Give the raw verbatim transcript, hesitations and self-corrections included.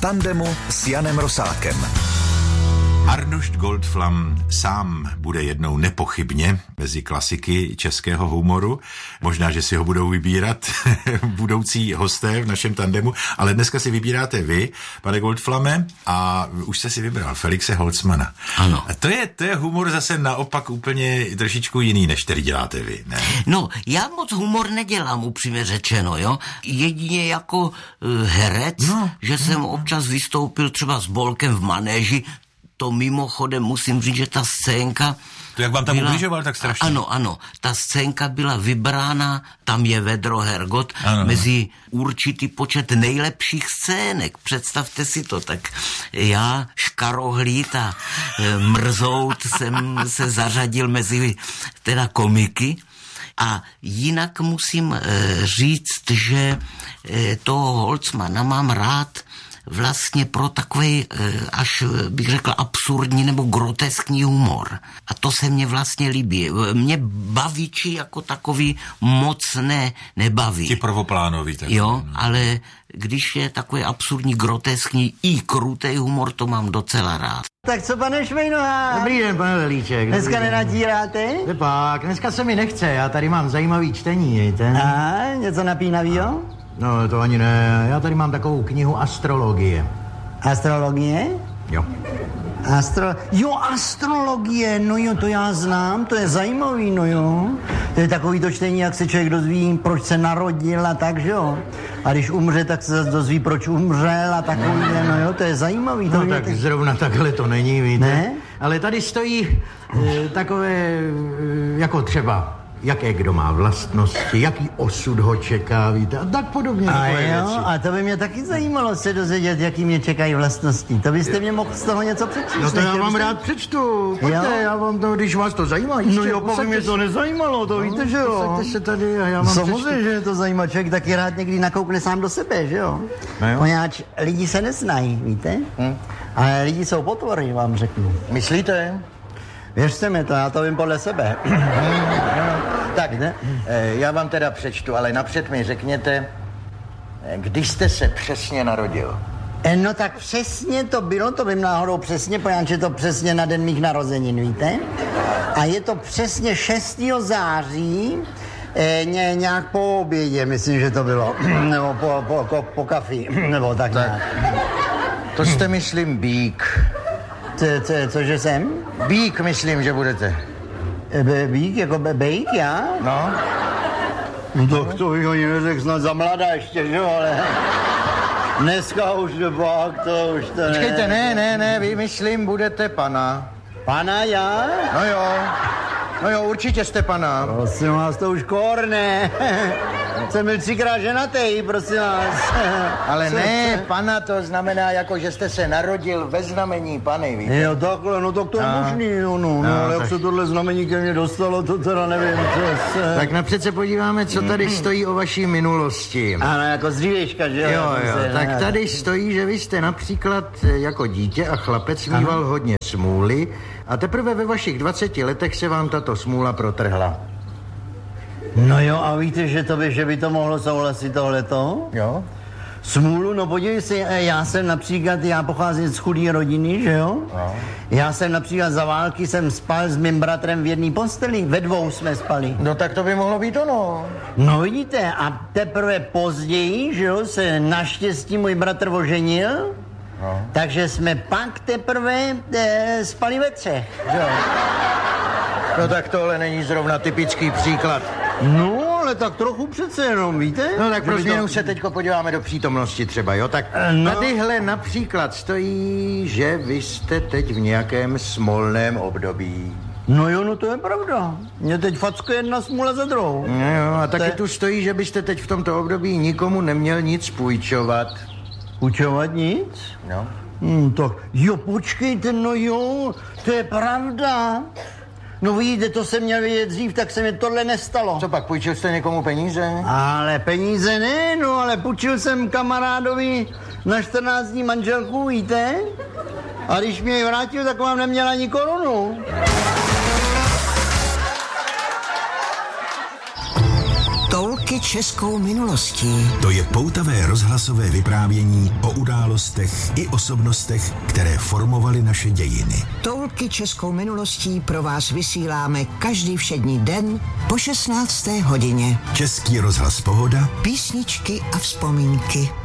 tandemu s Janem Rosátkem. Arnošt Goldflam sám bude jednou nepochybně mezi klasiky českého humoru. Možná, že si ho budou vybírat budoucí hosté v našem tandemu, ale dneska si vybíráte vy, pane Goldflame, a už jste si vybral Felixe Holzmana. Ano. A to je, to je humor zase naopak úplně trošičku jiný, než který děláte vy, ne? No, já moc humor nedělám, upřímně řečeno, jo. Jedině jako uh, herec, no, že jsem no. občas vystoupil třeba s Bolkem v manéži. To mimochodem musím říct, že ta scénka... To jak vám tam byla, ubližoval tak strašně? Ano, ano. Ta scénka byla vybrána, tam je vedro Hergot, ano, mezi určitý počet nejlepších scének. Představte si to, tak já, škarohlíd a e, mrzout jsem se zařadil mezi teda komiky. A jinak musím e, říct, že e, toho Holzmana mám rád vlastně pro takový, až bych řekl, absurdní nebo groteskní humor. A to se mně vlastně líbí. Mě baviči jako takový moc ne, nebaví. Ti prvoplánoví. Tak jo, no. Ale když je takový absurdní, groteskní i krutej humor, to mám docela rád. Tak co, pane Švejnohá? Dobrý den, pane Velíček. Dneska nenatíráte? Pak, dneska se mi nechce, já tady mám zajímavý čtení, jejte. A něco napínavýho? No, to ani ne, já tady mám takovou knihu astrologie. Astrologie? Jo. Astro... Jo, astrologie, no jo, to já znám, to je zajímavý, no jo. To je takový to čtení, jak se člověk dozví, proč se narodil a tak, že jo. A když umře, tak se zase dozví, proč umřel a takový, no jo, to je zajímavý. To no tak teď... zrovna takhle to není, víte. Ne? Ale tady stojí e, takové, e, jako třeba... jaké kdo má vlastnosti, jaký osud ho čeká, víte, a tak podobně. A jo, a to by mě taky zajímalo se dozvědět, jaký mě čekají vlastnosti. To byste mě mohl z toho něco přečíst. No to já vám byste... rád přečtu, pojďte, já vám to, když vás to zajímá. Ještě, no jo, pokud mě to nezajímalo, to no, víte, že jo. Posaďte se tady a já vám samozřejmě, přečtu. že je to zajímá, člověk taky rád někdy nakoukne sám do sebe, že jo. No jo. Poněvadž lidi se neznají, víte, hm. ale lidi jsou potvory, vám řeknu. Myslíte? Věřte mi to, já to vím podle sebe. Tak, já vám teda přečtu, ale napřed mi řekněte, když jste se přesně narodil. No tak přesně to bylo, to vím náhodou přesně, poněvadž je to přesně na den mých narozenin, víte? A je to přesně šestého září, eh, ně, nějak po obědě, myslím, že to bylo, nebo po, po, po, po kafi, nebo tak, tak. nějak. To jste, myslím, býk. Co, co, cože jsem? Býk, myslím, že budete. Be, býk, jako be, bejk, já? No. No tak to bych ani neřekl, snad za mladá ještě, že jo, ale... Dneska už pak, to už to ne... Počkejte, ne, ne, ne, vy, myslím, budete pana. Pana já? No jo, no jo, určitě jste pana. Prosím vás, to už korne. Jsem byl třikrát ženatý, prosím vás. Ale Co, ne, co? pana to znamená jako, že jste se narodil ve znamení Pany, víte? Jo, takhle, no tak to je no. možný, jo, no, no, no ale tak... jak se tohle znamení ke mně dostalo, to teda nevím, co se... Tak napřed se podíváme, co tady stojí o vaší minulosti. Ano, jako z dřívějška, že jo? Jo, jo, se, tak ne, tady stojí, že vy jste například jako dítě a chlapec mýval ano. hodně smůly a teprve ve vašich dvaceti letech se vám tato smůla protrhla. No jo, a víte, že to by, že by to mohlo souhlasit tohleto? Jo. Smůlu, no podívej se, já jsem například, já pocházím z chudé rodiny, že jo? No. Já jsem například za války jsem spal s mým bratrem v jedné posteli, ve dvou jsme spali. No tak to by mohlo být ono. No vidíte, a teprve později, že jo, se naštěstí můj bratr oženil, no. Takže jsme pak teprve e, spali ve třech, že jo? No tak tohle není zrovna typický příklad. No, ale tak trochu přece jenom, víte? No tak pro změnu to... se teďko podíváme do přítomnosti třeba, jo? Tak no. tadyhle například stojí, že vy jste teď v nějakém smolném období. No jo, no to je pravda. Mě teď fackuje jedna smůla za druhou. No jo, a taky je... tu stojí, že byste teď v tomto období nikomu neměl nic půjčovat. Půjčovat nic? No. Hmm, tak jo, počkejte, no jo, to je pravda. No vidíte, to jsem měl vědět dřív, tak se mi tohle nestalo. Co pak, půjčil jste někomu peníze? Ale peníze ne, no ale půjčil jsem kamarádovi na čtrnáct dní manželku, víte? A když mě ji vrátil, tak vám neměla ani korunu. Talky Toulky českou minulostí. To je poutavé rozhlasové vyprávění o událostech i osobnostech, které formovaly naše dějiny. Toulky českou minulostí pro vás vysíláme každý všední den po šestnácté hodině. Český rozhlas Pohoda. Písničky a vzpomínky.